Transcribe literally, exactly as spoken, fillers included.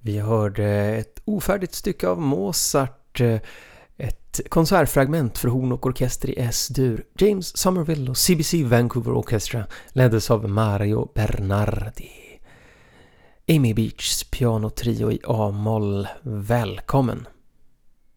Vi hörde ett ofärdigt stycke av Mozart, ett konsertfragment för horn och orkester i S-dur. James Somerville och C B C Vancouver Orchestra leddes av Mario Bernardi. Amy Beachs pianotrio i A-moll. Välkommen!